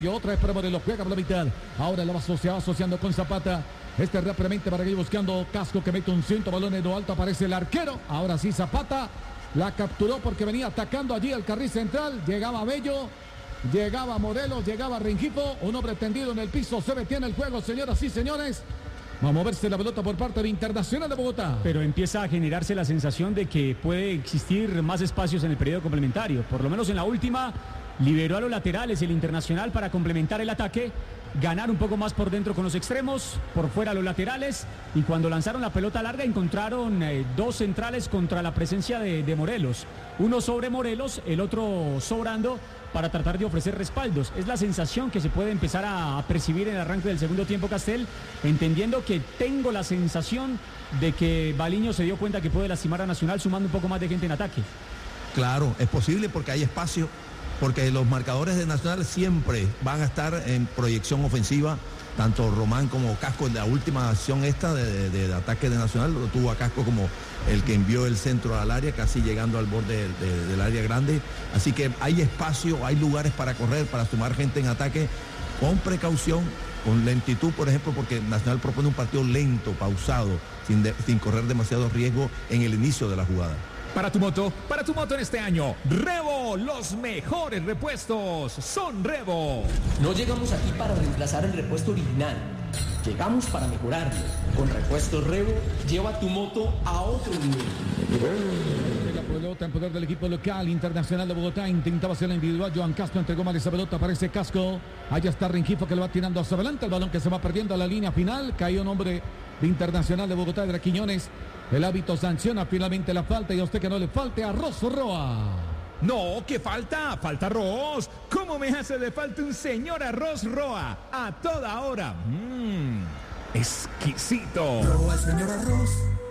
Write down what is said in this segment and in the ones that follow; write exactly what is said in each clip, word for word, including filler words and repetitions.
Y otra vez para Morelos, juega por la mitad. Ahora la va asociando, asociando con Zapata. Este rápidamente para ir buscando Casco que mete un ciento, balón en lo alto, aparece el arquero. Ahora sí Zapata la capturó porque venía atacando allí al carril central. Llegaba Bello, llegaba Morelos, llegaba Rengifo. Un hombre tendido en el piso, se detiene el juego, señoras y señores. Va a moverse la pelota por parte de Internacional de Bogotá. Pero empieza a generarse la sensación de que puede existir más espacios en el periodo complementario. Por lo menos en la última, liberó a los laterales el Internacional para complementar el ataque, ganar un poco más por dentro con los extremos, por fuera los laterales, y cuando lanzaron la pelota larga encontraron eh, dos centrales contra la presencia de, de Morelos. Uno sobre Morelos, el otro sobrando para tratar de ofrecer respaldos. Es la sensación que se puede empezar a, a percibir en el arranque del segundo tiempo, Castel, entendiendo que tengo la sensación de que Baliño se dio cuenta que puede lastimar a Nacional sumando un poco más de gente en ataque. Claro, es posible porque hay espacio, porque los marcadores de Nacional siempre van a estar en proyección ofensiva, tanto Román como Casco. En la última acción esta de, de, de ataque de Nacional lo tuvo a Casco como el que envió el centro al área, casi llegando al borde de, de, del área grande. Así que hay espacio, hay lugares para correr, para sumar gente en ataque, con precaución, con lentitud, por ejemplo, porque Nacional propone un partido lento, pausado, sin, de, sin correr demasiado riesgo en el inicio de la jugada. Para tu moto, para tu moto en este año, Revo, los mejores repuestos son Revo. No llegamos aquí para reemplazar el repuesto original, llegamos para mejorarlo. Con repuestos Revo, lleva tu moto a otro nivel. La pelota en poder del equipo local, Internacional de Bogotá, intentaba hacer la individual, Joan Casco entregó mal esa pelota, aparece Casco, allá está Rengifo que lo va tirando hacia adelante, el balón que se va perdiendo a la línea final, cayó un hombre de Internacional de Bogotá, de Quiñones. El hábito sanciona finalmente la falta y a usted que no le falte arroz Roa. No, ¿qué falta? Falta arroz. ¿Cómo me hace de falta un señor arroz Roa? A toda hora. Mmm, exquisito. Roa, señor arroz.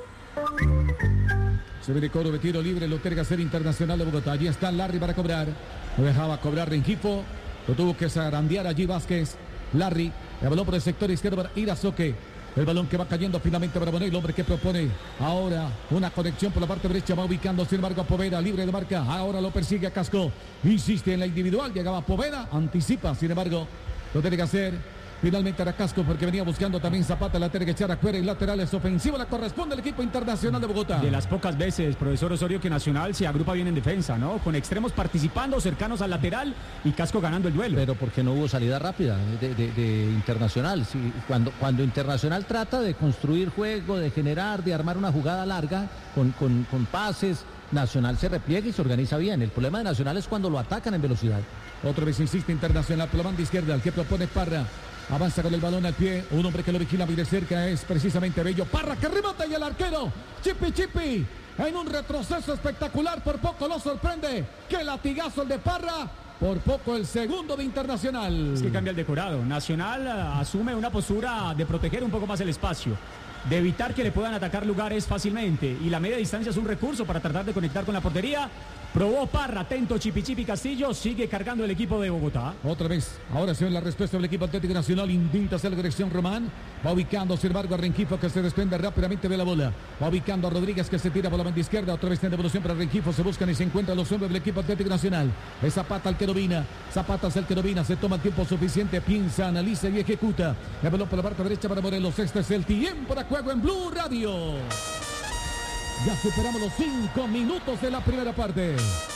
Se ve de coro de tiro libre, lo tiene que hacer Internacional de Bogotá. Allí está Larry para cobrar. Lo dejaba cobrar Rengifo. Lo tuvo que zarandear allí Vázquez. Larry, el balón por el sector izquierdo para Irazoque. El balón que va cayendo finalmente para Bonet, el hombre que propone ahora una conexión por la parte derecha, va ubicando sin embargo a Poveda, libre de marca, ahora lo persigue a Casco, insiste en la individual, llegaba Poveda, anticipa, sin embargo, lo tiene que hacer finalmente a Casco porque venía buscando también Zapata, la tiene que echar afuera y laterales ofensivo, le corresponde al equipo Internacional de Bogotá. De las pocas veces, profesor Osorio, que Nacional se agrupa bien en defensa, ¿no? Con extremos participando, cercanos al lateral y Casco ganando el duelo. Pero porque no hubo salida rápida de, de, de Internacional. Sí, cuando, cuando Internacional trata de construir juego, de generar, de armar una jugada larga con, con, con pases, Nacional se repliega y se organiza bien. El problema de Nacional es cuando lo atacan en velocidad. Otra vez insiste Internacional por la banda izquierda, el que propone Parra. Avanza con el balón al pie, un hombre que lo vigila muy de cerca es precisamente Bello. Parra que remata y el arquero, Chipi Chipi, en un retroceso espectacular, por poco lo sorprende. ¡Qué latigazo el de Parra! Por poco el segundo de Internacional. Es que cambia el decorado. Nacional uh, asume una postura de proteger un poco más el espacio, de evitar que le puedan atacar lugares fácilmente. Y la media distancia es un recurso para tratar de conectar con la portería. Probó Parra, atento Chipi Chipi Castillo, sigue cargando el equipo de Bogotá. Otra vez, ahora se ve la respuesta del equipo Atlético Nacional, intenta hacer la dirección Román, va ubicando sin embargo a Rengifo que se desprende rápidamente de la bola, va ubicando a Rodríguez que se tira por la banda izquierda, otra vez tiene devolución para Rengifo, se buscan y se encuentran los hombres del equipo Atlético Nacional, es Zapata el que domina, Zapata es el que domina, se toma el tiempo suficiente, piensa, analiza y ejecuta, el balón por la parte derecha para Morelos, este es el tiempo de juego en Blue Radio. Ya superamos los cinco minutos de la primera parte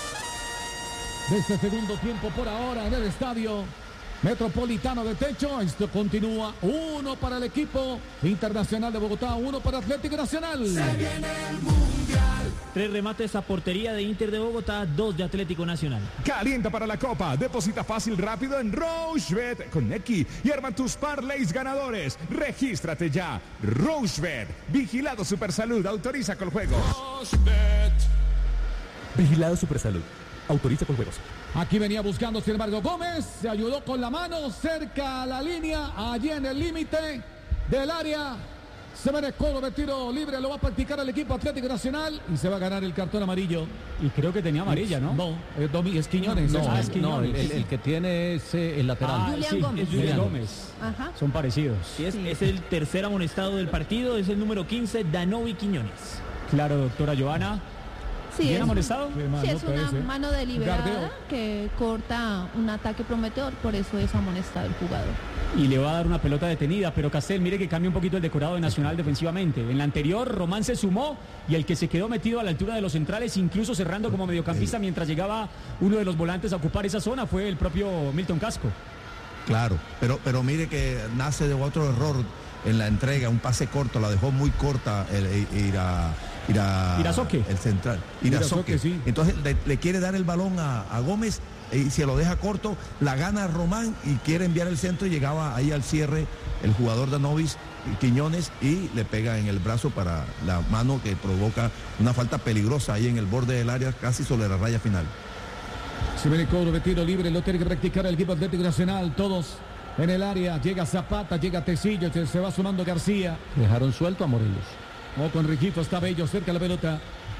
de este segundo tiempo por ahora en el estadio Metropolitano de Techo. Esto continúa, uno para el equipo Internacional de Bogotá, uno para Atlético Nacional. Se viene el Mundial. Tres remates a portería de Inter de Bogotá, dos de Atlético Nacional. Calienta para la Copa, deposita fácil, rápido en Rochebet con Neki y arma tus parlays ganadores. Regístrate ya. Rochebet, vigilado Supersalud, autoriza con juegos. Rochebet. Vigilado Supersalud, autoriza con juegos. Aquí venía buscando, sin embargo, Gómez se ayudó con la mano cerca a la línea, allí en el límite del área. Se ve el codo de tiro libre, lo va a practicar el equipo Atlético Nacional y se va a ganar el cartón amarillo. Y creo que tenía amarilla, ¿no? No, es, Domi, es Quiñones. No, es, no, es Quiñones. no el, el que tiene es eh, el lateral. Ah, Julián sí, Gómez. es Julián Julián. Gómez. Ajá. Son parecidos. Sí, es, es el tercer amonestado del partido, es el número quince, Danovi Quiñones. Claro, doctora Joana. ¿Bien es, amonestado? sí, es una ese. mano deliberada Gardeo. que corta un ataque prometedor, por eso es amonestado el jugador. Y le va a dar una pelota detenida, pero Castel, mire que cambia un poquito el decorado de Nacional defensivamente. En la anterior, Román se sumó y el que se quedó metido a la altura de los centrales, incluso cerrando como mediocampista mientras llegaba uno de los volantes a ocupar esa zona, fue el propio Milton Casco. Claro, pero, pero mire que nace de otro error en la entrega, un pase corto, la dejó muy corta el, el, Ira, Ira, Irazoque. el central. Irazoque. Irazoque, sí. Entonces le, le quiere dar el balón a, a Gómez y se lo deja corto, la gana Román y quiere enviar el centro y llegaba ahí al cierre el jugador de Novis, Quiñones, y le pega en el brazo para la mano que provoca una falta peligrosa ahí en el borde del área, casi sobre la raya final. Se viene cobro de tiro libre, lo tiene que practicar el equipo Atlético Nacional, todos en el área, llega Zapata, llega Tecillo, se, se va sumando García. Dejaron suelto a Morelos. O con Rengifo, está Bello, cerca de la pelota.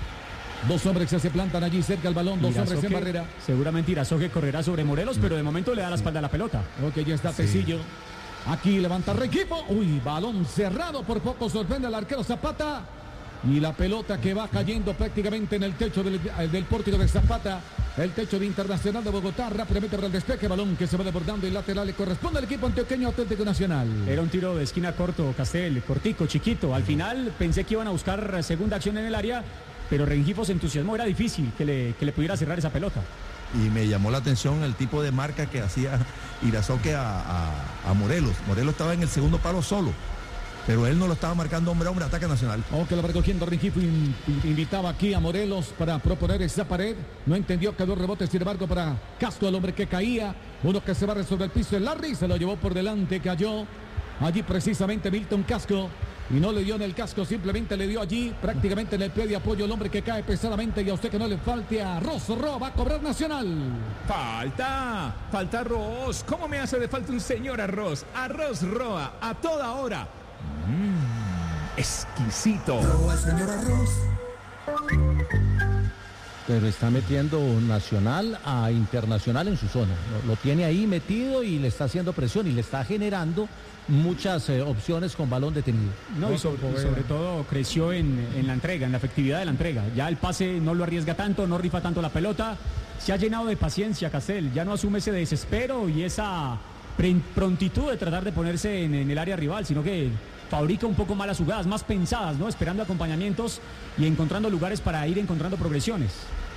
Dos hombres que se plantan allí cerca al balón, dos Irazoque, hombres en barrera. Seguramente Irazoque correrá sobre Morelos, pero de momento le da la espalda a la pelota. Ok, ya está Tecillo. Aquí levanta Rengifo. Uy, balón cerrado, por poco sorprende al arquero Zapata. Y la pelota que va cayendo prácticamente en el techo del, del pórtico de Zapata. El techo de Internacional de Bogotá, rápidamente para el despeje, balón que se va desbordando y lateral le corresponde al equipo antioqueño Atlético Nacional. Era un tiro de esquina corto, Castel, cortico, chiquito. Al final pensé que iban a buscar segunda acción en el área, pero Rengifo se entusiasmó, era difícil que le, que le pudiera cerrar esa pelota. Y me llamó la atención el tipo de marca que hacía Irazoque a, a, a Morelos. Morelos estaba en el segundo palo solo, pero él no lo estaba marcando hombre a hombre, ataque Nacional. Aunque lo va recogiendo Rengifo, in, invitaba aquí a Morelos para proponer esa pared. No entendió que dos rebotes, sin embargo, para Casco, el hombre que caía. Uno que se barre sobre el piso, el Larry se lo llevó por delante, cayó. Allí precisamente Milton Casco. Y no le dio en el casco, simplemente le dio allí, prácticamente en el pie de apoyo, el hombre que cae pesadamente. Y a usted que no le falte a Ross Roa, va a cobrar Nacional. Falta, falta arroz. ¿Cómo me hace de falta un señor arroz? Arroz Roa, a toda hora. Mmm, exquisito. Roa, señor arroz. Pero está metiendo Nacional a Internacional en su zona. Lo, lo tiene ahí metido y le está haciendo presión y le está generando muchas eh, opciones con balón detenido. No, y sobre, y sobre todo creció en, en la entrega, en la efectividad de la entrega. Ya el pase no lo arriesga tanto, no rifa tanto la pelota. Se ha llenado de paciencia, Castel. Ya no asume ese desespero y esa prontitud de tratar de ponerse en, en el área rival, sino que fabrica un poco más las jugadas, más pensadas, ¿no? Esperando acompañamientos y encontrando lugares para ir encontrando progresiones.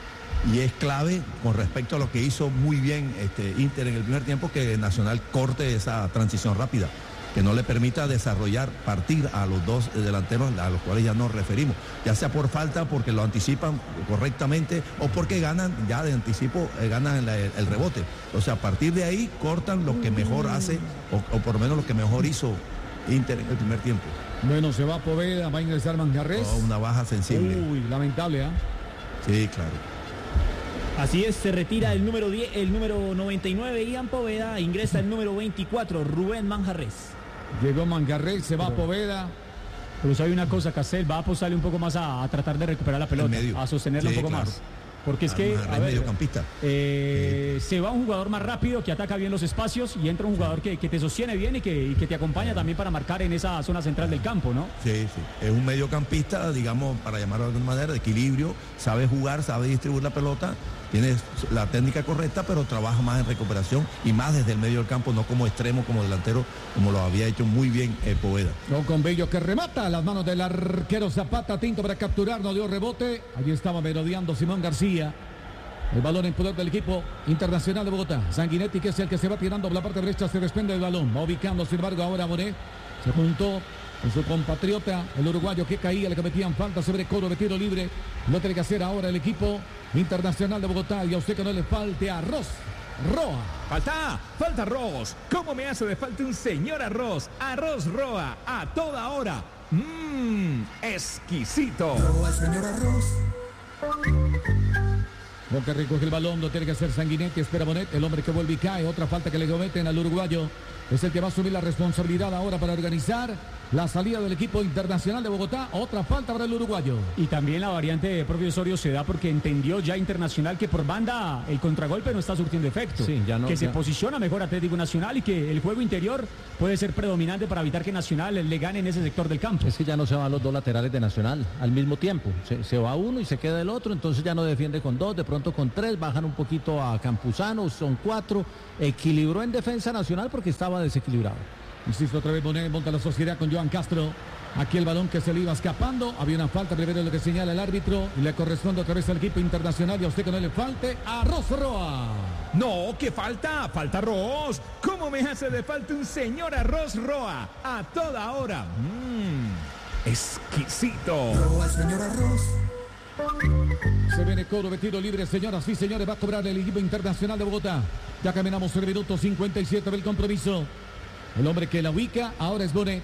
Y es clave con respecto a lo que hizo muy bien este Inter en el primer tiempo, que Nacional corte esa transición rápida, que no le permita desarrollar, partir a los dos delanteros a los cuales ya nos referimos, ya sea por falta, porque lo anticipan correctamente o porque ganan ya de anticipo, eh, ganan la, el, el rebote. O sea, a partir de ahí cortan lo que mejor hace o, o por lo menos lo que mejor hizo Inter en el primer tiempo. Bueno, se va Poveda, va a ingresar Manjarres. Oh, una baja sensible. Uy, lamentable, ¿ah? ¿eh? Sí, claro. Así es, se retira el número diez, el número noventa y nueve, Ian Poveda, ingresa el número veinticuatro, Rubén Manjarres. Llegó Manjarres, se va Poveda. Pero sabe una cosa, Castel, va a apostarle un poco más a, a tratar de recuperar la pelota, medio. a sostenerla Sí, un poco claro. más. Porque es que, Manjarres a ver, mediocampista. eh, se va un jugador más rápido que ataca bien los espacios y entra un jugador que, que te sostiene bien y que, y que te acompaña también para marcar en esa zona central del campo, ¿no? Sí, sí. Es un mediocampista, digamos, para llamarlo de alguna manera, de equilibrio, sabe jugar, sabe distribuir la pelota, tiene la técnica correcta, pero trabaja más en recuperación y más desde el medio del campo, no como extremo, como delantero, como lo había hecho muy bien eh, Poveda. No, con Bello que remata a las manos del arquero Zapata, Tinto para capturar, no dio rebote. Allí estaba merodeando Simón García. El balón en poder del equipo Internacional de Bogotá. Sanguinetti, que es el que se va tirando por la parte derecha, se desprende del balón. Va ubicando, sin embargo, ahora Bonet se juntó con su compatriota, el uruguayo que caía, le cometían falta sobre cobro de tiro libre. Lo tiene que hacer ahora el equipo Internacional de Bogotá. Y a usted que no le falte arroz. Roa. Falta, falta arroz. ¿Cómo me hace de falta un señor arroz? Arroz Roa, a toda hora. Mmm, exquisito. Roa, señor arroz. Boca recoge el balón, lo tiene que hacer Sanguinetti, espera Bonet, el hombre que vuelve y cae, otra falta que le cometen al uruguayo, es el que va a asumir la responsabilidad ahora para organizar la salida del equipo Internacional de Bogotá, otra falta para el uruguayo. Y también la variante de propio Osorio se da porque entendió ya Internacional que por banda el contragolpe no está surtiendo efecto, sí, ya no, que ya. se posiciona mejor Atlético Nacional y que el juego interior puede ser predominante para evitar que Nacional le gane en ese sector del campo. Es que ya no se van los dos laterales de Nacional al mismo tiempo, se, se va uno y se queda el otro, entonces ya no defiende con dos, de pronto con tres, bajan un poquito a Campuzano, son cuatro, equilibró en defensa Nacional porque estaba desequilibrado. Insisto, otra vez Bonet monta la sociedad con Joan Castro. Aquí el balón que se le iba escapando. Había una falta, primero lo que señala el árbitro. Y le corresponde otra vez al equipo Internacional. Y a usted que no le falte, a Ros Roa. No, ¿qué falta? Falta arroz. ¿Cómo me hace de falta un señor arroz Roa? A toda hora. Mmm, exquisito. Roa, señor arroz. Se viene Coro, tiro libre, señoras y señores. Va a cobrar el equipo Internacional de Bogotá. Ya caminamos el minuto cincuenta y siete del compromiso. El hombre que la ubica ahora es Bonet.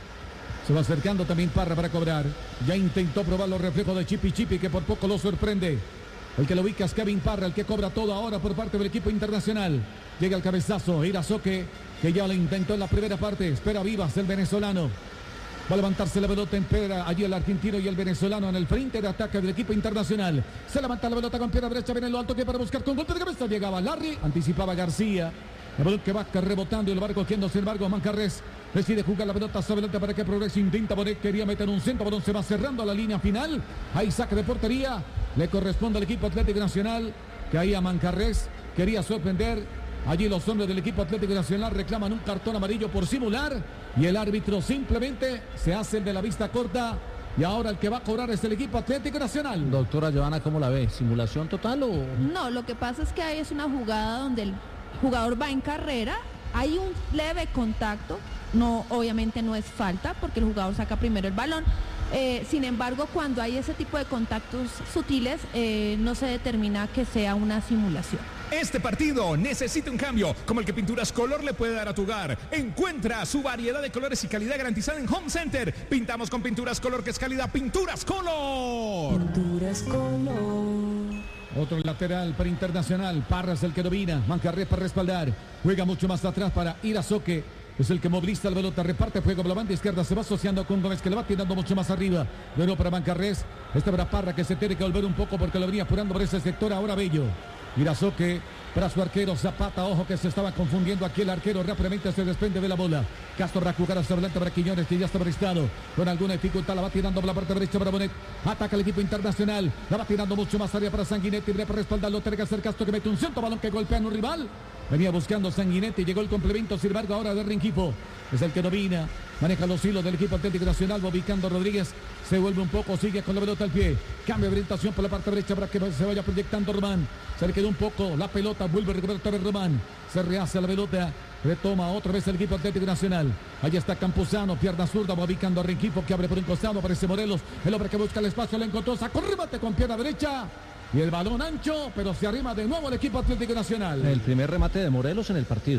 Se va acercando también Parra para cobrar. Ya intentó probar los reflejos de Chipi Chipi, que por poco lo sorprende. El que lo ubica es Kevin Parra, el que cobra todo ahora por parte del equipo Internacional. Llega el cabezazo, Irazoque, que ya lo intentó en la primera parte. Espera Vivas, el venezolano. Va a levantarse la pelota, espera allí el argentino y el venezolano en el frente de ataque del equipo Internacional. Se levanta la pelota con pierna derecha, viene lo alto que para buscar con golpe de cabeza. Llegaba Larry, anticipaba García. La pelota que va rebotando y lo va cogiendo, sin embargo, Mancarrés decide jugar la pelota sobre adelante para que progrese. Intenta Bonet, quería meter un centro, balón se va cerrando a la línea final. Hay saque de portería, le corresponde al equipo Atlético Nacional, que ahí a Mancarrés quería sorprender. Allí los hombres del equipo Atlético Nacional reclaman un cartón amarillo por simular y el árbitro simplemente se hace el de la vista corta. Y ahora el que va a cobrar es el equipo Atlético Nacional. Doctora Joana, ¿cómo la ve? ¿Simulación total o...? No, lo que pasa es que ahí es una jugada donde el jugador va en carrera, hay un leve contacto, no, obviamente no es falta porque el jugador saca primero el balón. Eh, sin embargo, cuando hay ese tipo de contactos sutiles, eh, no se determina que sea una simulación. Este partido necesita un cambio, como el que Pinturas Color le puede dar a tu hogar. Encuentra su variedad de colores y calidad garantizada en Home Center. Pintamos con Pinturas Color, que es calidad. Pinturas Color. Pinturas Color. Otro lateral para Internacional. Parra es el que domina. Mancarrés para respaldar. Juega mucho más atrás para Irazoque. Es el que moviliza la pelota. Reparte juego por la banda izquierda. Se va asociando con Gómez, que le va tirando mucho más arriba. Luego para Mancarrés. Este para Parra, que se tiene que volver un poco porque lo venía apurando por ese sector. Ahora Bello. Irazoque para su arquero Zapata. Ojo que se estaba confundiendo aquí el arquero. Rápidamente se desprende de la bola. Castro va a jugar hacia adelante para Quiñones, que ya está prestado. Con alguna dificultad la va tirando por la parte derecha para Bonet. Ataca el equipo Internacional. La va tirando mucho más área para Sanguinetti. Para respaldarlo. Tiene que hacer Castro, que mete un centro balón que golpea en un rival. Venía buscando Sanguinetti. Llegó el complemento. Sin embargo, ahora de Rengifo es el que domina. Maneja los hilos del equipo Atlético Nacional. Va ubicando Rodríguez. Se vuelve un poco. Sigue con la pelota al pie. Cambio de orientación por la parte derecha para que se vaya proyectando Román. Se le quedó un poco la pelota. Vuelve a recuperar otra vez Román. Se rehace la pelota. Retoma otra vez el equipo Atlético Nacional. Allí está Campuzano, pierna zurda, va ubicando a Rengifo, que abre por un costado, aparece Morelos, el hombre que busca el espacio, le encontró, sacó remate con pierna derecha. Y el balón ancho, pero se arrima de nuevo el equipo Atlético Nacional. El primer remate de Morelos en el partido.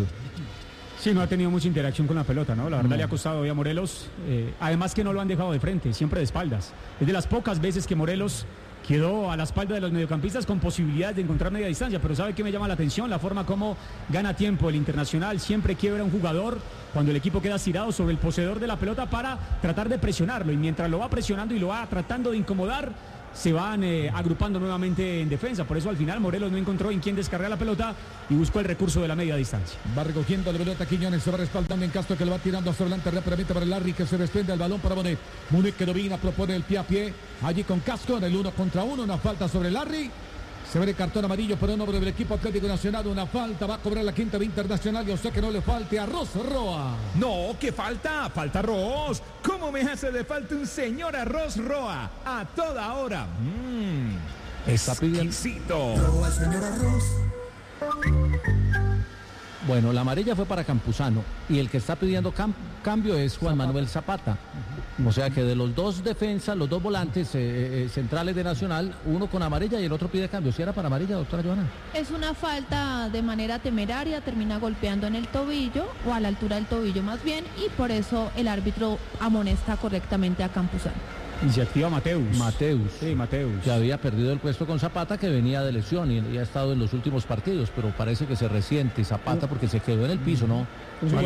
Sí, no ha tenido mucha interacción con la pelota, ¿no? La verdad no. Le ha costado hoy a Morelos. Eh, además que no lo han dejado de frente, siempre de espaldas. Es de las pocas veces que Morelos quedó a la espalda de los mediocampistas con posibilidades de encontrar media distancia, pero ¿sabe qué me llama la atención? La forma como gana tiempo el Internacional, siempre quiebra un jugador cuando el equipo queda estirado sobre el poseedor de la pelota para tratar de presionarlo, y mientras lo va presionando y lo va tratando de incomodar, se van eh, agrupando nuevamente en defensa. Por eso al final Morelos no encontró en quién descargar la pelota y buscó el recurso de la media distancia. Va recogiendo la pelota Quiñones, se va respaldando en Castro, que lo va tirando hacia adelante rápidamente para el Larry, que se desprende el balón para Bonet. Bonet que domina, propone el pie a pie, allí con Casco en el uno contra uno, una falta sobre el Larry. Se ve el cartón amarillo por un hombre del equipo Atlético Nacional. Una falta, va a cobrar la quinta de Internacional. Yo sé que no le falte a Ros Roa. No, ¿qué falta? Falta arroz. ¿Cómo me hace de falta un señor arroz Roa? A toda hora. Mmm, exquisito. Roa, señor arroz. Bueno, la amarilla fue para Campuzano y el que está pidiendo cam cambio es Juan Zapata. Manuel Zapata. O sea que de los dos defensas, los dos volantes eh, eh, centrales de Nacional, uno con amarilla y el otro pide cambio. ¿Si era para amarilla, doctora Joana? Es una falta de manera temeraria, termina golpeando en el tobillo o a la altura del tobillo más bien, y por eso el árbitro amonesta correctamente a Campuzano. Y se activa Mateus. Mateus. Sí, Mateus. Que había perdido el puesto con Zapata, que venía de lesión y, y ha estado en los últimos partidos, pero parece que se resiente Zapata porque se quedó en el piso, ¿no? Un, jugador,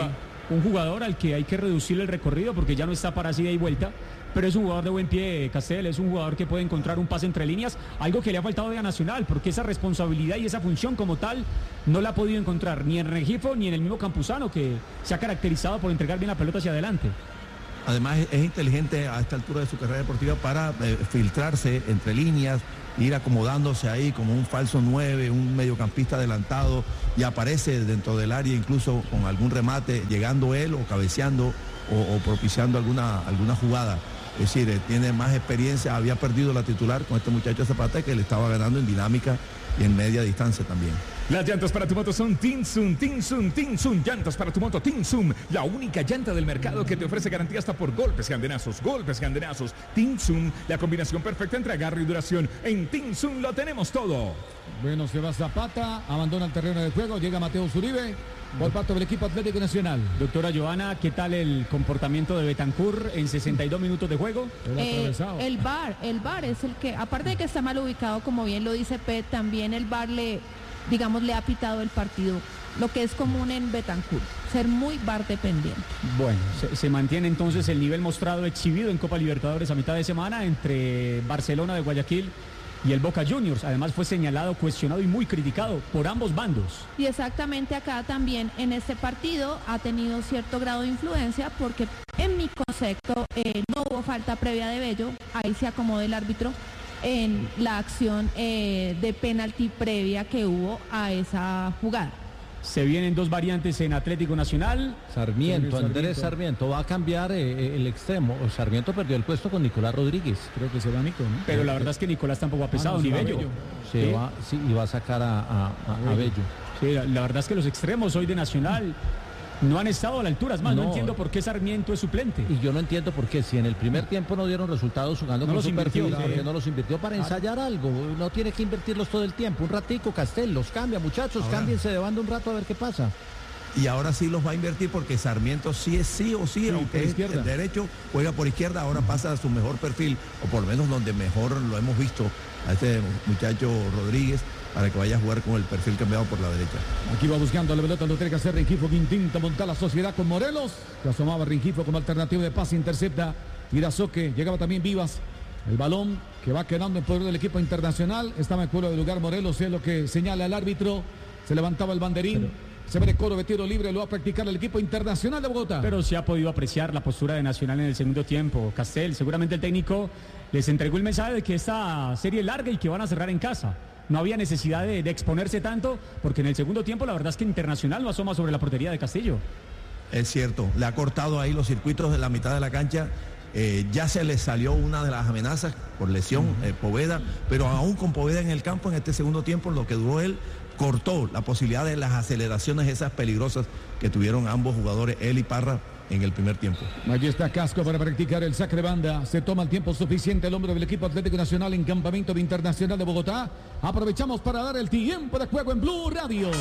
un jugador al que hay que reducirle el recorrido porque ya no está para así de y vuelta, pero es un jugador de buen pie, Castel, es un jugador que puede encontrar un pase entre líneas, algo que le ha faltado a Nacional, porque esa responsabilidad y esa función como tal no la ha podido encontrar ni en Rengifo ni en el mismo Campuzano, que se ha caracterizado por entregar bien la pelota hacia adelante. Además es inteligente a esta altura de su carrera deportiva para eh, filtrarse entre líneas, ir acomodándose ahí como un falso nueve, un mediocampista adelantado, y aparece dentro del área incluso con algún remate, llegando él o cabeceando o, o propiciando alguna, alguna jugada. Es decir, eh, tiene más experiencia, había perdido la titular con este muchacho Zapata, que le estaba ganando en dinámica y en media distancia también. Las llantas para tu moto son Tinsum, Tinsum, Tinsum. Llantas para tu moto Tinsum. La única llanta del mercado que te ofrece garantía hasta por golpes y andenazos. Golpes y andenazos. Tinsum, la combinación perfecta entre agarre y duración. En Tinsum lo tenemos todo. Bueno, se va Zapata, abandona el terreno de juego, llega Mateo Zuribe por parte del equipo Atlético Nacional. Doctora Joana, ¿qué tal el comportamiento de Betancur en sesenta y dos minutos de juego? Eh, el V A R, el V A R es el que, aparte de que está mal ubicado, como bien lo dice Pet, también el V A R le, digamos, le ha pitado el partido, lo que es común en Betancur, ser muy V A R dependiente. Bueno, se, se mantiene entonces el nivel mostrado, exhibido en Copa Libertadores a mitad de semana entre Barcelona de Guayaquil y el Boca Juniors. Además fue señalado, cuestionado y muy criticado por ambos bandos. Y exactamente acá también en este partido ha tenido cierto grado de influencia, porque en mi concepto eh, no hubo falta previa de Bello, ahí se acomodó el árbitro en la acción eh, de penalti previa que hubo a esa jugada. Se vienen dos variantes en Atlético Nacional. Sarmiento, Andrés Sarmiento va a cambiar eh, el extremo. Sarmiento perdió el puesto con Nicolás Rodríguez. Creo que se va Nico, ¿no? Pero la verdad es que Nicolás tampoco ha pesado, ah, no, ni Bello. Se ¿Sí? va, sí, y va a sacar a, a, a, a Bello. Sí, la, la verdad es que los extremos hoy de Nacional no han estado a la altura. Es más, no, no entiendo por qué Sarmiento es suplente. Y yo no entiendo por qué, si en el primer tiempo no dieron resultados jugando no con su perfil, sí. ¿Por qué no los invirtió para ensayar ah. algo? No tiene que invertirlos todo el tiempo. Un ratico, Castel, los cambia, muchachos, ahora, cámbiense de banda un rato a ver qué pasa. Y ahora sí los va a invertir porque Sarmiento sí es sí o sí, sí aunque es el derecho, juega por izquierda, ahora pasa a su mejor perfil, o por lo menos donde mejor lo hemos visto a este muchacho Rodríguez, para que vaya a jugar con el perfil cambiado por la derecha. Aquí va buscando la pelota, lo tiene que hacer Rengifo, que intenta montar la sociedad con Morelos, que asomaba Rengifo como alternativa de pase, intercepta Irazoque, llegaba también Vivas, el balón que va quedando en poder del equipo internacional, estaba en cuero de lugar Morelos, es lo que señala el árbitro, se levantaba el banderín. Pero... se ve de coro de tiro libre, lo va a practicar el equipo internacional de Bogotá. Pero se ha podido apreciar la postura de Nacional en el segundo tiempo. Castel, seguramente el técnico les entregó el mensaje de que esta serie es larga y que van a cerrar en casa. No había necesidad de, de exponerse tanto, porque en el segundo tiempo la verdad es que Internacional no asoma sobre la portería de Castillo. Es cierto, le ha cortado ahí los circuitos de la mitad de la cancha. Eh, ya se le salió una de las amenazas por lesión, uh-huh. eh, Poveda, pero aún con Poveda en el campo en este segundo tiempo, lo que duró él, cortó la posibilidad de las aceleraciones esas peligrosas que tuvieron ambos jugadores, él y Parra, en el primer tiempo. Allí está Casco para practicar el saque de banda. Se toma el tiempo suficiente el hombre del equipo Atlético Nacional en campamento de Internacional de Bogotá. Aprovechamos para dar el tiempo de juego en Blue Radio.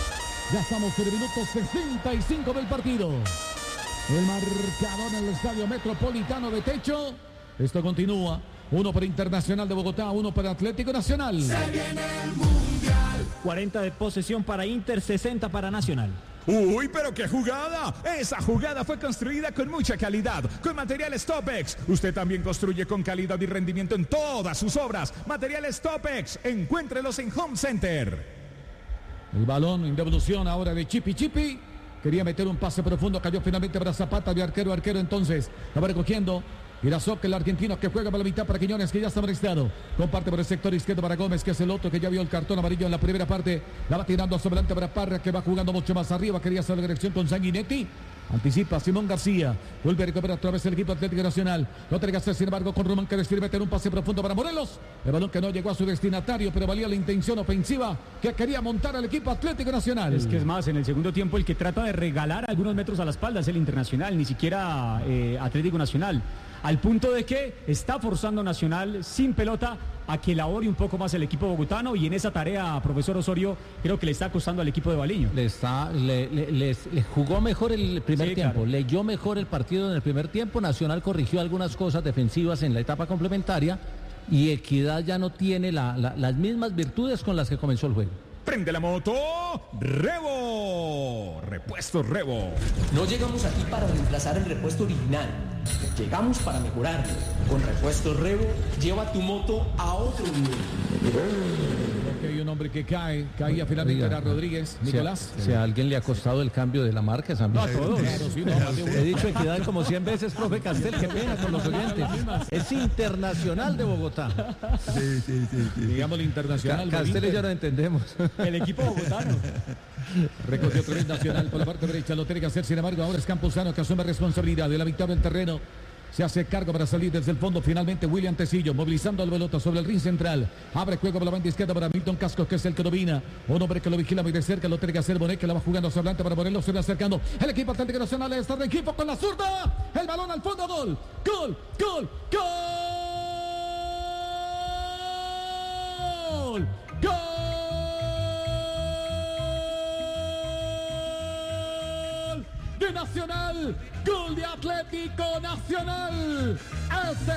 Ya estamos en el minuto sesenta y cinco del partido. El marcador en el Estadio Metropolitano de Techo. Esto continúa. Uno para Internacional de Bogotá, uno para Atlético Nacional. Se viene el Mundial. cuarenta de posesión para Inter, sesenta para Nacional. ¡Uy, pero qué jugada! Esa jugada fue construida con mucha calidad, con materiales Topex. Usted también construye con calidad y rendimiento en todas sus obras. Materiales Topex, encuéntrelos en Home Center. El balón en devolución ahora de Chipi Chipi. Quería meter un pase profundo, cayó finalmente para Zapata, de arquero, arquero entonces. La va recogiendo Irazoque, el argentino que juega para la mitad para Quiñones, que ya está molestado. Comparte por el sector izquierdo para Gómez, que es el otro que ya vio el cartón amarillo en la primera parte. La va tirando hacia adelante para Parra, que va jugando mucho más arriba. Quería hacer la dirección con Sanguinetti. Anticipa Simón García. Vuelve a recuperar otra vez el equipo Atlético Nacional. Lo tiene que hacer, sin embargo, con Román, que decide meter un pase profundo para Morelos. El balón que no llegó a su destinatario, pero valía la intención ofensiva que quería montar al equipo Atlético Nacional. Es que es más, en el segundo tiempo el que trata de regalar algunos metros a la espalda es el Internacional, ni siquiera eh, Atlético Nacional. Al punto de que está forzando Nacional sin pelota a que elabore un poco más el equipo bogotano, y en esa tarea, profesor Osorio, creo que le está costando al equipo de Baliño. Le está, le, le, le, le jugó mejor el primer sí, tiempo, claro. Leyó mejor el partido en el primer tiempo. Nacional corrigió algunas cosas defensivas en la etapa complementaria, y Equidad ya no tiene la, la, las mismas virtudes con las que comenzó el juego. Prende la moto, Revo. Repuesto Revo. No llegamos aquí para reemplazar el repuesto original. Llegamos para mejorarlo. Con repuesto Revo, lleva tu moto a otro nivel. Aquí hay un hombre que cae, caía finalmente era Rodríguez. Nicolás. Si a, si a alguien le ha costado el cambio de la marca, es a mí. No, a todos. Claro, sí, no, He dicho equidad como cien veces, profe Castel, qué pena con los oyentes. Es Internacional de Bogotá. Sí, sí, sí. sí. Digamos el Internacional. Ca Castel y yo no entendemos. El equipo bogotano. Recogió otra vez Nacional por la parte derecha, lo tiene que hacer, sin embargo, ahora es Campuzano que asume responsabilidad de la victoria del terreno. Se hace cargo para salir desde el fondo. Finalmente William Tecillo movilizando al pelota sobre el ring central. Abre juego por la banda izquierda para Milton Cascos, que es el que domina. Un hombre que lo vigila muy de cerca. Lo tiene que hacer Bonet, que la va jugando hacia adelante para Morelos. Se va acercando. El equipo Atlético Nacional está en equipo con la zurda. El balón al fondo. Gol. Gol. Gol. Gol. Gol. De Nacional, gol de Atlético Nacional. Ese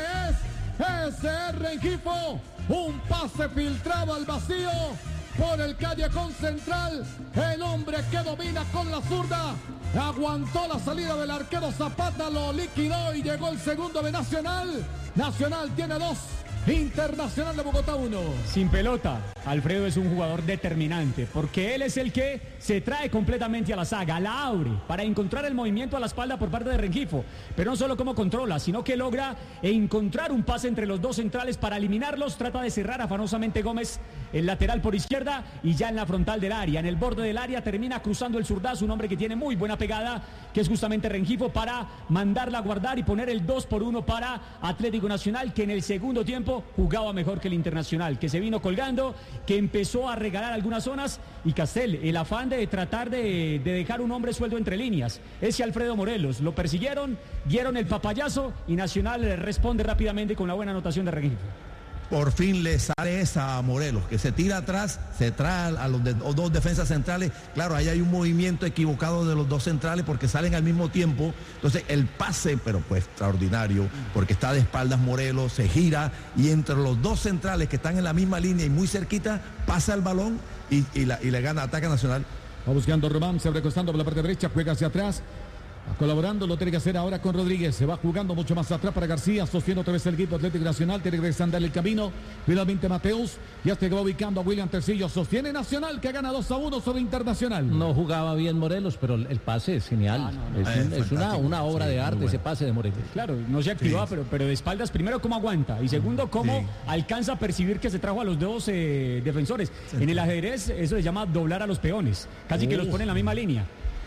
es, ese es Rengifo. Un pase filtrado al vacío por el callejón central. El hombre que domina con la zurda aguantó la salida del arquero Zapata, lo liquidó y llegó el segundo de Nacional. Nacional tiene dos. Internacional de Bogotá uno. Sin pelota, Alfredo es un jugador determinante, porque él es el que se trae completamente a la saga, la abre, para encontrar el movimiento a la espalda por parte de Rengifo. Pero no solo como controla, sino que logra encontrar un pase entre los dos centrales para eliminarlos. Trata de cerrar afanosamente Gómez, el lateral por izquierda, y ya en la frontal del área, en el borde del área, termina cruzando el zurdazo, un hombre que tiene muy buena pegada, que es justamente Rengifo, para mandarla a guardar y poner el dos por uno para Atlético Nacional, que en el segundo tiempo jugaba mejor que el Internacional, que se vino colgando, que empezó a regalar algunas zonas. Y Castel, el afán de tratar de, de dejar un hombre suelto entre líneas, ese Alfredo Morelos, lo persiguieron, dieron el papayazo y Nacional responde rápidamente con la buena anotación de Rengifo. Por fin le sale esa a Morelos, que se tira atrás, se trae a los, de, los dos defensas centrales. Claro, ahí hay un movimiento equivocado de los dos centrales porque salen al mismo tiempo. Entonces el pase, pero pues extraordinario, porque está de espaldas Morelos, se gira y entre los dos centrales que están en la misma línea y muy cerquita, pasa el balón y, y, la, y le gana ataque Nacional. Va buscando Román, se abre costando por la parte derecha, juega hacia atrás. Colaborando, lo tiene que hacer ahora con Rodríguez. Se va jugando mucho más atrás para García. Sostiene otra vez el equipo Atlético Nacional. Tiene que regresar el camino. Finalmente Mateus. Ya se va ubicando a William Tecillo. Sostiene Nacional, que gana dos a uno sobre Internacional. No jugaba bien Morelos, pero el pase es genial. Ah, no, no. Es, un, es una, una obra sí, de arte bueno. Ese pase de Morelos. Claro, no se activaba, sí. pero, pero de espaldas, primero cómo aguanta. Y segundo, cómo sí. alcanza a percibir que se trajo a los dos eh, defensores. Sí. En el ajedrez eso se llama doblar a los peones. Casi Uf. que los pone en la misma línea.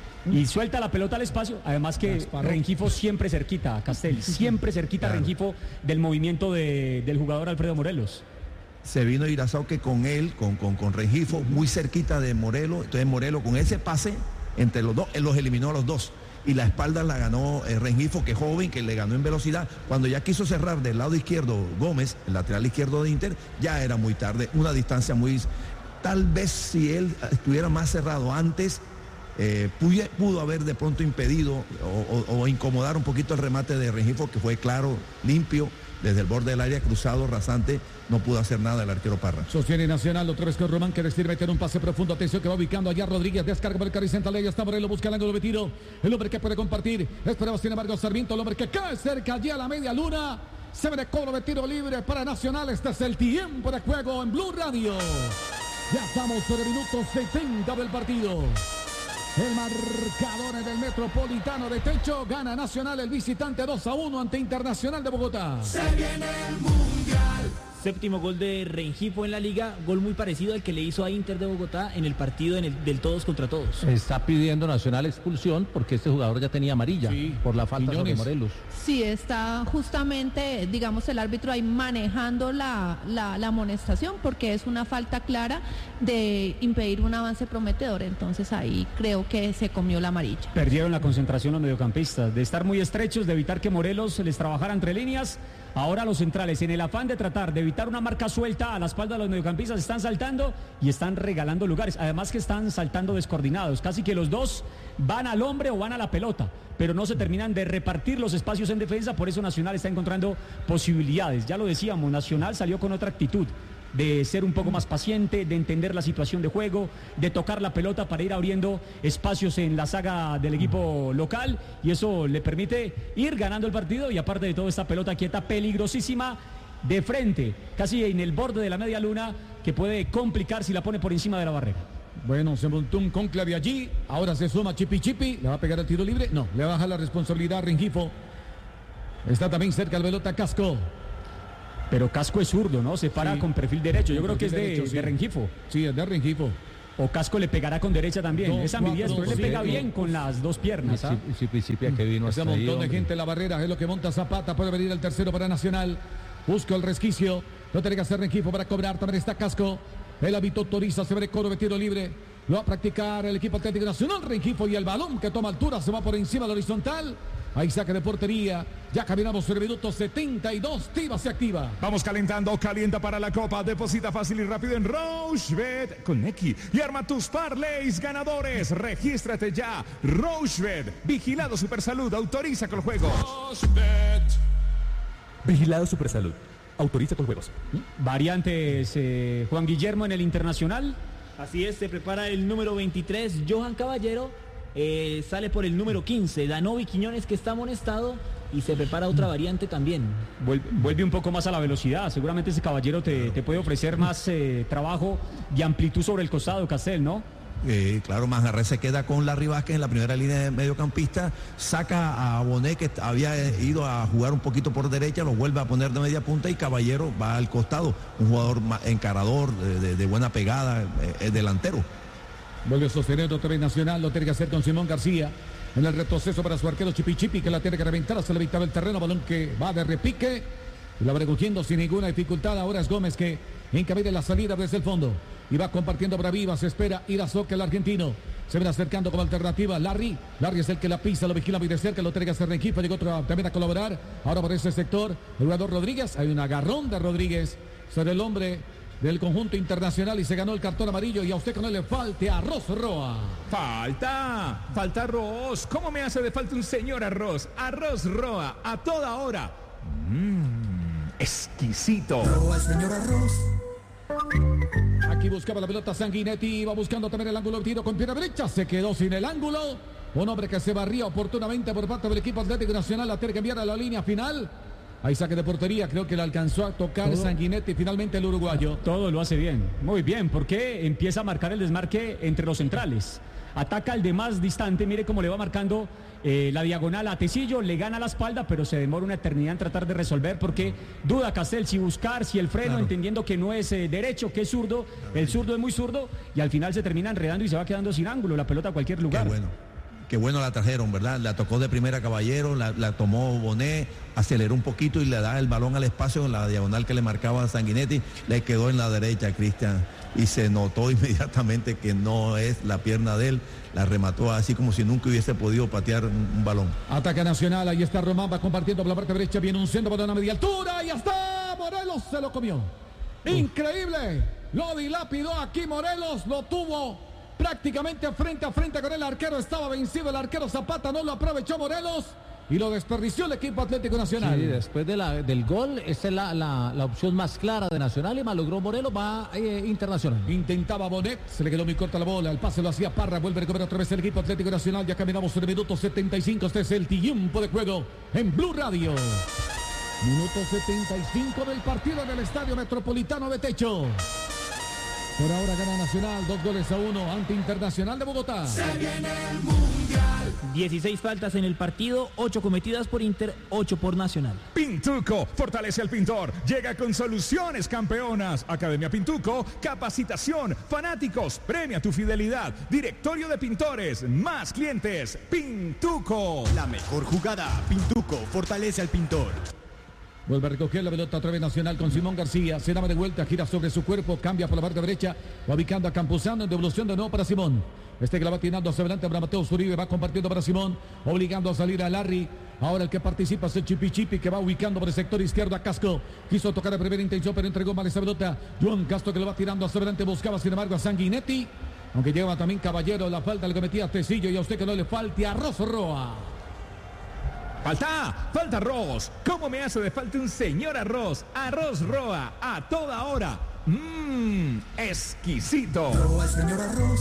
Y suelta la pelota al espacio, además que Rengifo siempre cerquita, Castel, siempre cerquita claro. Rengifo del movimiento de, del jugador Alfredo Morelos. Se vino Irazoque con él, con, con, con Rengifo, muy cerquita de Morelos. Entonces Morelos con ese pase entre los dos, él los eliminó a los dos. Y la espalda la ganó eh, Rengifo, que es joven, que le ganó en velocidad. Cuando ya quiso cerrar del lado izquierdo Gómez, el lateral izquierdo de Inter, ya era muy tarde, una distancia muy... Tal vez si él estuviera más cerrado antes... Eh, pudo, pudo haber de pronto impedido o, o, o incomodar un poquito el remate de Rengifo, que fue claro, limpio, desde el borde del área, cruzado, rasante, no pudo hacer nada el arquero Parra. Sostiene Nacional, otra vez con Román, que decide meter un pase profundo, atención que va ubicando allá Rodríguez, descarga por el carril central, ahí está Morelos, busca el ángulo de tiro, el hombre que puede compartir, esperamos sin embargo Sarmiento, el hombre que cae cerca allí a la media luna, se ve de cobro de tiro libre para Nacional. Este es el tiempo de juego en Blue Radio, ya estamos sobre el minuto setenta del partido. El marcador en el Metropolitano de Techo, gana Nacional el visitante dos a uno ante Internacional de Bogotá. Se viene el Mundial. Séptimo gol de Rengifo en la liga, gol muy parecido al que le hizo a Inter de Bogotá en el partido en el, del todos contra todos. Está pidiendo Nacional expulsión porque este jugador ya tenía amarilla sí, por la falta sobre Morelos. Sí, está justamente, digamos, el árbitro ahí manejando la, la, la amonestación porque es una falta clara de impedir un avance prometedor. Entonces ahí creo que se comió la amarilla. Perdieron la concentración los mediocampistas, de estar muy estrechos, de evitar que Morelos les trabajara entre líneas. Ahora los centrales, en el afán de tratar de evitar una marca suelta a la espalda de los mediocampistas, están saltando y están regalando lugares. Además que están saltando descoordinados. Casi que los dos van al hombre o van a la pelota, pero no se terminan de repartir los espacios en defensa. Por eso Nacional está encontrando posibilidades. Ya lo decíamos, Nacional salió con otra actitud. de ser un poco más paciente, de entender la situación de juego, de tocar la pelota para ir abriendo espacios en la saga del equipo local, y eso le permite ir ganando el partido. Y aparte de todo, esta pelota quieta peligrosísima de frente, casi en el borde de la media luna, que puede complicar si la pone por encima de la barrera. Bueno, se montó un cónclave allí, ahora se suma Chipi Chipi, ¿le va a pegar el tiro libre? No, le baja la responsabilidad a Rengifo. Está también cerca el pelota Casco. Pero Casco es zurdo, ¿no? Se para Sí. con perfil derecho, yo Con creo que es de, perfil derecho, sí. de Rengifo. Sí, es de Rengifo. O Casco le pegará con derecha también, Dos, es ambidiestro, él cuatro, le pega siete. bien con las dos piernas. ¿ah? Sí, principia que vino Ese hasta ahí, montón de hombre. gente en la barrera es lo que monta Zapata. Puede venir el tercero para Nacional. Busca el resquicio. No tiene que hacer Rengifo para cobrar. También está Casco. El hábito autoriza. Se ve coro de tiro libre. Lo va a practicar el equipo Atlético Nacional. Rengifo y el balón que toma altura se va por encima de la horizontal. Ahí saque de portería. Ya caminamos el minuto setenta y dos. Tiva se activa. Vamos calentando, calienta para la copa. Deposita fácil y rápido en Rochebet con Neki y arma tus parlays ganadores. Regístrate ya. Rochebet, vigilado Supersalud, autoriza con el juego. Vigilado Supersalud. Autoriza con juegos. Variantes, eh, Juan Guillermo en el Internacional. Así es, se prepara el número veintitrés, Johan Caballero, eh, sale por el número quince, Danovi Quiñones, que está amonestado, y se prepara otra variante también. Vuelve, vuelve un poco más a la velocidad, seguramente ese Caballero te, te puede ofrecer más eh, trabajo y amplitud sobre el costado, Castel, ¿no? Eh, claro, Manjarrés se queda con Larry Vázquez en la primera línea de mediocampista, saca a Bonet, que había ido a jugar un poquito por derecha, lo vuelve a poner de media punta, y Caballero va al costado, un jugador ma- encarador, de, de- de buena pegada, eh, es delantero. Vuelve a sostener otra vez Nacional. Lo tiene que hacer con Simón García. En el retroceso para su arquero Chipi Chipi, que la tiene que reventar. Se le evitaba el terreno. Balón que va de repique. Y la va recogiendo sin ninguna dificultad. Ahora es Gómez que encamina la salida desde el fondo. Y va compartiendo para Viva. Se espera Irazoque, el argentino. Se ven acercando como alternativa Larry. Larry es el que la pisa, lo vigila muy de cerca. Lo tiene que hacer Rengifo. Llegó otro también a colaborar. Ahora por ese sector, el jugador Rodríguez. Hay un agarrón de Rodríguez sobre el hombre del conjunto internacional, y se ganó el cartón amarillo. Y a usted que no le falte arroz Roa. Falta, falta arroz. ¿Cómo me hace de falta un señor arroz? Arroz Roa, a toda hora. Mmm, exquisito. Roa, el señor arroz. Aquí buscaba la pelota Sanguinetti, iba buscando también el ángulo de tiro con pierna derecha, se quedó sin el ángulo. Un hombre que se barría oportunamente por parte del equipo Atlético Nacional, a tener que enviar a la línea final. Hay saque de portería, creo que le alcanzó a tocar Todo. Sanguinetti finalmente el uruguayo. Todo lo hace bien, muy bien, porque empieza a marcar el desmarque entre los centrales. Ataca al de más distante, mire cómo le va marcando eh, la diagonal a Tecillo, le gana la espalda, pero se demora una eternidad en tratar de resolver, porque duda Castel si buscar, si el freno, Claro. entendiendo que no es eh, derecho, que es zurdo, el zurdo es muy zurdo, y al final se termina enredando y se va quedando sin ángulo, la pelota a cualquier lugar. Qué bueno. Qué bueno la trajeron, ¿verdad? La tocó de primera Caballero, la, la tomó Bonet, aceleró un poquito y le da el balón al espacio en la diagonal que le marcaba a Sanguinetti, le quedó en la derecha, Cristian, y se notó inmediatamente que no es la pierna de él, la remató así como si nunca hubiese podido patear un, un balón. Ataca Nacional, ahí está Román, va compartiendo por la parte derecha, viene un centro para una media altura, y ya está, Morelos se lo comió. Increíble, lo dilapidó aquí Morelos, lo tuvo prácticamente frente a frente con el arquero, estaba vencido el arquero Zapata, no lo aprovechó Morelos y lo desperdició el equipo Atlético Nacional. Sí, después de la, del gol, esta es la, la, la opción más clara de Nacional, y malogró Morelos, va eh, Internacional. Intentaba Bonet, se le quedó muy corta la bola, el pase lo hacía Parra, vuelve a recuperar otra vez el equipo Atlético Nacional, ya caminamos en el minuto setenta y cinco, este es el tiempo de juego en Blue Radio. Minuto setenta y cinco del partido en el Estadio Metropolitano de Techo. Por ahora gana Nacional, dos goles a uno ante Internacional de Bogotá. Se viene el Mundial. dieciséis faltas en el partido, ocho cometidas por Inter, ocho por Nacional. Pintuco, fortalece al pintor, llega con soluciones campeonas. Academia Pintuco, capacitación, fanáticos, premia tu fidelidad. Directorio de pintores, más clientes, Pintuco. La mejor jugada, Pintuco, fortalece al pintor. Vuelve a recoger la pelota otra vez Nacional con Simón García. Se da de vuelta, gira sobre su cuerpo, cambia por la parte derecha, va ubicando a Campuzano en devolución de nuevo para Simón. Este que la va tirando hacia adelante para Mateo Zuribe, va compartiendo para Simón, obligando a salir a Larry. Ahora el que participa es el Chipi Chipi, que va ubicando por el sector izquierdo a Casco. Quiso tocar de primera intención, pero entregó mal esa pelota. Juan Castro que lo va tirando hacia adelante, buscaba sin embargo a Sanguinetti. Aunque lleva también Caballero, la falta le cometía a Tecillo, y a usted que no le falte arroz Roa. Falta, falta arroz. ¿Cómo me hace de falta un señor arroz? Arroz Roa, a toda hora. Mmm, exquisito. Arroba el señor Arroz.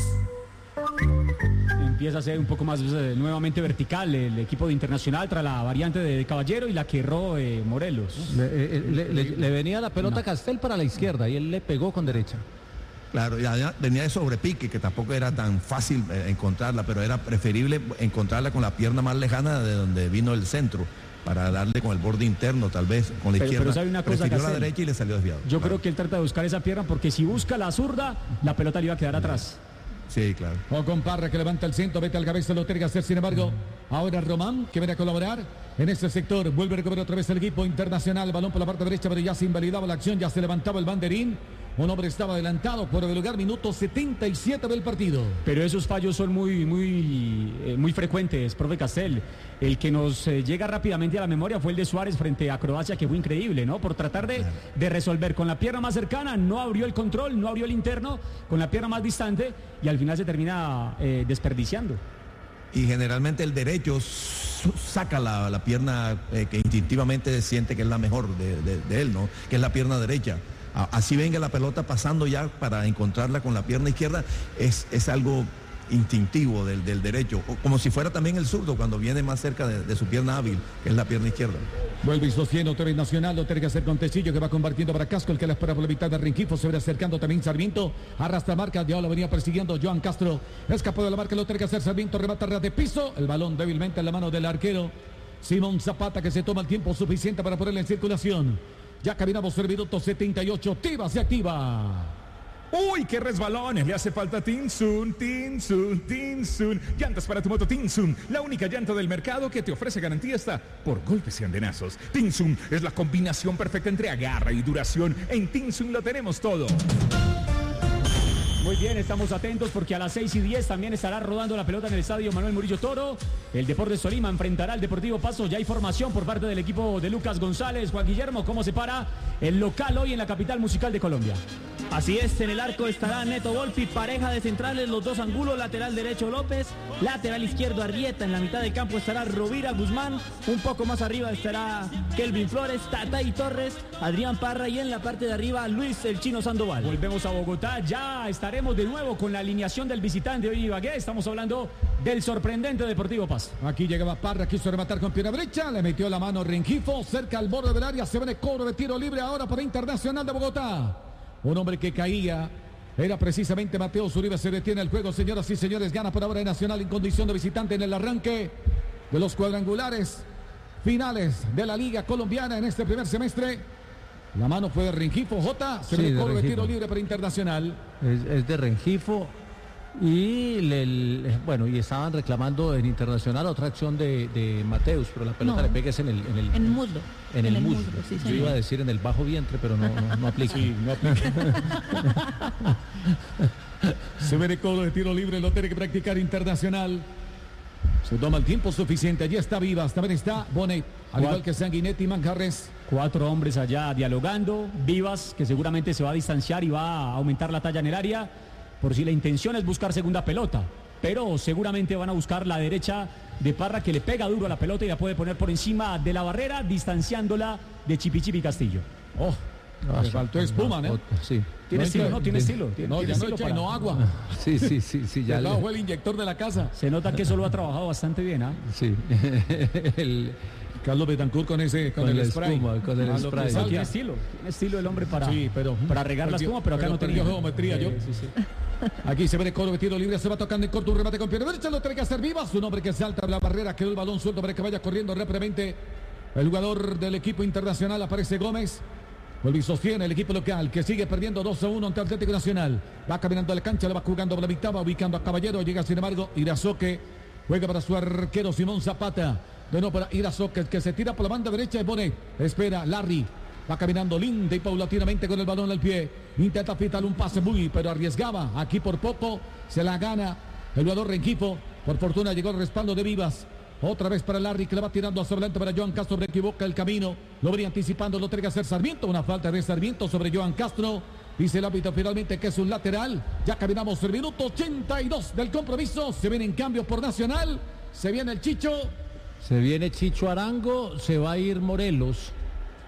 Empieza a ser un poco más eh, nuevamente vertical el equipo de Internacional tras la variante de, de Caballero y la que erró eh, Morelos. Le, eh, le, le, le venía la pelota no. Castel para la izquierda y él le pegó con derecha. Claro, ya venía de sobrepique, que tampoco era tan fácil eh, encontrarla, pero era preferible encontrarla con la pierna más lejana de donde vino el centro, para darle con el borde interno, tal vez con la pero, izquierda. Pero sabe una cosa, prefirió Castel, la derecha y le salió desviado. Yo claro. creo que él trata de buscar esa pierna porque si busca la zurda, la pelota le iba a quedar atrás. Sí, claro. O con Parra que levanta el centro, vete al cabeza, lo tiene que hacer, sin embargo, ahora Román, que viene a colaborar en ese sector, vuelve a recuperar otra vez el equipo Internacional, el balón por la parte derecha, pero ya se invalidaba la acción, ya se levantaba el banderín. Un hombre estaba adelantado por el lugar, minuto setenta y siete del partido. Pero esos fallos son muy, muy, eh, muy frecuentes, profe Castel. El que nos eh, llega rápidamente a la memoria fue el de Suárez frente a Croacia, que fue increíble, ¿no? Por tratar de, de resolver con la pierna más cercana, no abrió el control, no abrió el interno, con la pierna más distante y al final se termina eh, desperdiciando. Y generalmente el derecho saca la, la pierna eh, que instintivamente siente que es la mejor de, de, de él, ¿no? Que es la pierna derecha. Así venga la pelota pasando ya para encontrarla con la pierna izquierda, es, es algo instintivo del, del derecho, o como si fuera también el zurdo cuando viene más cerca de, de su pierna hábil, que es la pierna izquierda. Vuelve y sostiene otra vez Nacional, lo tiene que hacer con Tecillo, que va compartiendo para Casco, el que la espera por la mitad de Rengifo, se va acercando también Sarmiento, arrastra marca, ya lo venía persiguiendo Joan Castro, escapó de la marca, lo tiene que hacer Sarmiento, remata ras de piso, el balón débilmente en la mano del arquero Simón Zapata, que se toma el tiempo suficiente para ponerla en circulación. Ya caminamos el minuto setenta y ocho, Tiva se activa. ¡Uy, qué resbalones! Le hace falta Tinsun, Tinsun, Tinsun. Llantas para tu moto Tinsun, la única llanta del mercado que te ofrece garantía hasta por golpes y andenazos. Tinsun es la combinación perfecta entre agarre y duración. En Tinsun lo tenemos todo. Muy bien, estamos atentos porque a las seis y diez también estará rodando la pelota en el estadio Manuel Murillo Toro. El Deportes Tolima enfrentará al Deportivo Pasto. Ya hay formación por parte del equipo de Lucas González. Juan Guillermo, ¿cómo se para el local hoy en la capital musical de Colombia? Así es, en el arco estará Neto Volpi, pareja de centrales, los dos ángulos, lateral derecho López, lateral izquierdo Arrieta, en la mitad de campo estará Rovira Guzmán, un poco más arriba estará Kelvin Flores, Tatay Torres, Adrián Parra y en la parte de arriba Luis el Chino Sandoval. Volvemos a Bogotá, ya estaremos de nuevo con la alineación del visitante hoy Ibagué, estamos hablando del sorprendente Deportivo Pasto. Aquí llegaba Parra, quiso rematar con pierna derecha, le metió la mano Rengifo, cerca al borde del área, se viene cobro de tiro libre ahora para Internacional de Bogotá. Un hombre que caía, era precisamente Mateo Zuribe, se detiene el juego, señoras y señores, gana por ahora el Nacional en condición de visitante en el arranque de los cuadrangulares finales de la Liga Colombiana en este primer semestre. La mano fue de Rengifo, J, se sí, ve cobro de tiro libre para Internacional. Es, es de Rengifo y le, le, bueno, y estaban reclamando en Internacional otra acción de, de Mateus, pero la pelota no, le pega en el en el, en el muslo. En, en el, el muslo. muslo sí, Yo iba a decir en el bajo vientre, pero no, no, no aplica. Sí, no aplica. Se ve de cobro de tiro libre, lo tiene que practicar Internacional. Se toma el tiempo suficiente. Allí está Vivas, también está Bonet, al Cuatro. igual que Sanguinetti y Manjarres. Cuatro hombres allá dialogando. Vivas, que seguramente se va a distanciar y va a aumentar la talla en el área, por si la intención es buscar segunda pelota. Pero seguramente van a buscar la derecha de Parra, que le pega duro a la pelota y la puede poner por encima de la barrera, distanciándola de Chipichipi Castillo. Oh, le faltó espuma, ¿no? Sí. Tiene no, estilo, no, tiene estilo. Tiene, no, tiene ya estilo no echa para... no agua. Sí, sí, sí, sí. Ya el le... fue el inyector de la casa. Se nota que eso lo ha trabajado bastante bien, ¿ah? ¿eh? Sí. el... Carlos Betancourt con ese, con, con el, el spray. Espuma, con el spray. No, tiene estilo, tiene estilo el hombre para, sí, pero, para regar la espuma, pero acá pero no tenía geometría. Sí, yo. Sí, sí. Aquí se ve el cobro de tiro libre, se va tocando en corto un remate con pierna derecha, lo tiene que hacer Vivas, un hombre que salta a la barrera, quedó el balón suelto para que vaya corriendo rápidamente. El jugador del equipo Internacional aparece Gómez. Vuelve y sostiene el equipo local que sigue perdiendo dos a uno ante Atlético Nacional. Va caminando a la cancha, le va jugando por la mitad, va ubicando a Caballero. Llega sin embargo Irazoque. Juega para su arquero Simón Zapata. De nuevo para Irazoque, que se tira por la banda derecha de Bonet. Espera Larry. Va caminando linda y paulatinamente con el balón al pie. Intenta pitar un pase muy, pero arriesgaba. Aquí por poco se la gana el jugador Rengifo. Por fortuna llegó el respaldo de Vivas. Otra vez para Larry, que le va tirando hacia adelante para Joan Castro, equivoca el camino. Lo venía anticipando, lo tiene que hacer Sarmiento. Una falta de Sarmiento sobre Joan Castro. Dice el árbitro finalmente que es un lateral. Ya caminamos el minuto ochenta y dos del compromiso. Se viene en cambio por Nacional. Se viene el Chicho. Se viene Chicho Arango. Se va a ir Morelos.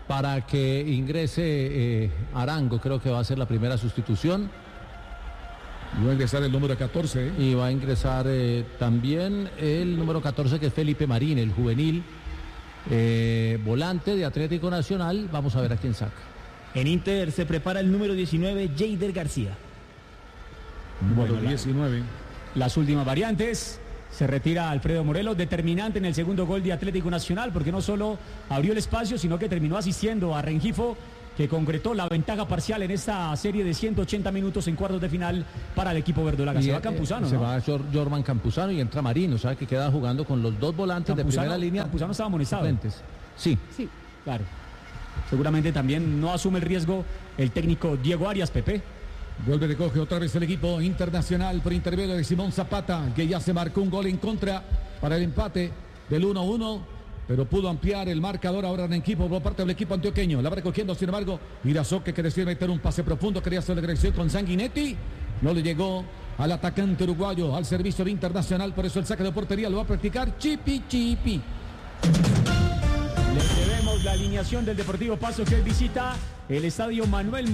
para que ingrese eh, Arango, creo que va a ser la primera sustitución. Y va a ingresar el número catorce. ¿eh? Y va a ingresar eh, también el número catorce, que es Felipe Marín, el juvenil eh, volante de Atlético Nacional. Vamos a ver a quién saca. En Inter se prepara el número diecinueve, Jeider García. Número Bueno, diecinueve. Las últimas variantes. Se retira Alfredo Morelos, determinante en el segundo gol de Atlético Nacional, porque no solo abrió el espacio, sino que terminó asistiendo a Rengifo, que concretó la ventaja parcial en esta serie de ciento ochenta minutos en cuartos de final para el equipo verdolaga. Se va Campuzano, Se ¿no? va Jor- Jorman Campuzano y entra Marín, o sea que queda jugando con los dos volantes de primera línea. Campuzano estaba amonestado. suplentes. Sí. Sí. Claro. Seguramente también no asume el riesgo el técnico Diego Arias, Pepe. Vuelve, recoge otra vez el equipo internacional por intermedio de Simón Zapata, que ya se marcó un gol en contra para el empate del uno a uno, pero pudo ampliar el marcador ahora en equipo por parte del equipo antioqueño. La va recogiendo, sin embargo, Irazoque, que decide meter un pase profundo, quería hacer la dirección con Sanguinetti, no le llegó al atacante uruguayo, al servicio de Internacional, por eso el saque de portería lo va a practicar Chipi Chipi. Le debemos la alineación del Deportivo Pasto, que visita el estadio Manuel